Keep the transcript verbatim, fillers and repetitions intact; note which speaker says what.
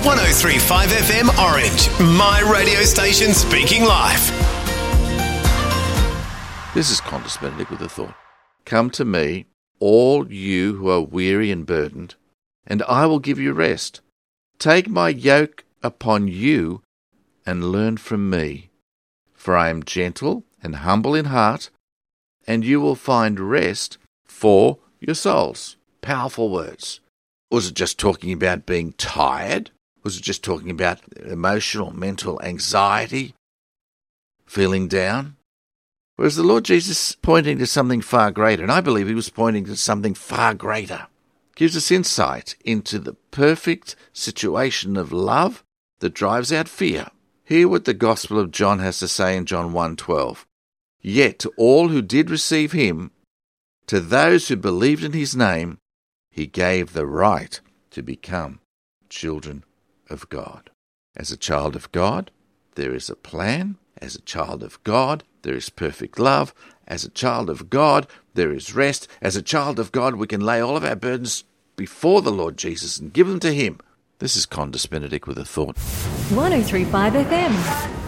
Speaker 1: one oh three point five F M Orange, my radio station speaking life.
Speaker 2: This is Qantas Benedict with a thought. Come to me, all you who are weary and burdened, and I will give you rest. Take my yoke upon you and learn from me, for I am gentle and humble in heart, and you will find rest for your souls. Powerful words. Was it just talking about being tired? Was it just talking about emotional, mental anxiety, feeling down? Whereas the Lord Jesus pointing to something far greater, and I believe he was pointing to something far greater, gives us insight into the perfect situation of love that drives out fear. Hear what the Gospel of John has to say in John one twelve. Yet to all who did receive him, to those who believed in his name, he gave the right to become children of God. As a child of God, there is a plan. As a child of God, there is perfect love. As a child of God, there is rest. As a child of God, we can lay all of our burdens before the Lord Jesus and give them to him. This is Qantas Benedict with a thought.
Speaker 3: one oh three point five F M.